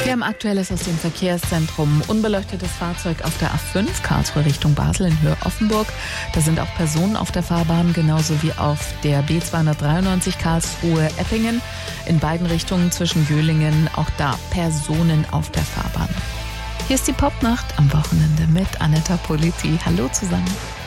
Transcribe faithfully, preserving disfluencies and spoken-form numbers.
Wir haben Aktuelles aus dem Verkehrszentrum. Unbeleuchtetes Fahrzeug auf der A fünf, Karlsruhe Richtung Basel in Höhe Offenburg. Da sind auch Personen auf der Fahrbahn, genauso wie auf der B zweihundertdreiundneunzig Karlsruhe Eppingen. In beiden Richtungen zwischen Göhlingen, auch da Personen auf der Fahrbahn. Hier ist die Popnacht am Wochenende mit Anetta Politi. Hallo zusammen.